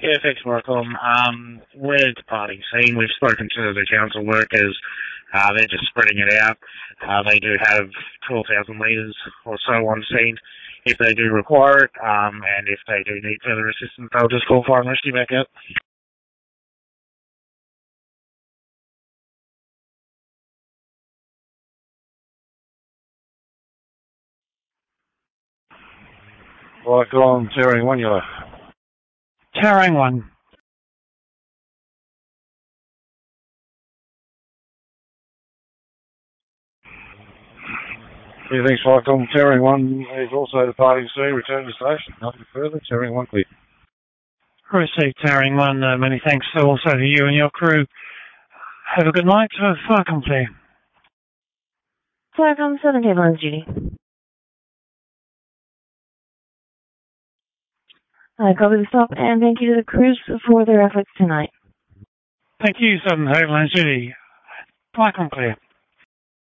Yeah, thanks, Malcolm. We're departing soon. We've spoken to the council workers. They're just spreading it out. They do have 12,000 litres or so on scene if they do require it, and if they do need further assistance, they'll just call fire and rescue back out. Right, go on, Terry, 1 yellow. Terrain 1. Yeah, thanks, Michael. Terry 1 is also departing soon. Return to station. Nothing further. Terry 1 clear. Received Terrain 1. Many thanks also to you and your crew. Have a good night. Farcom clear. Farcom, Southern Tablelands duty. I copy the stop and thank you to the crews for their efforts tonight. Thank you, Southern Tablelands duty. Farcom clear.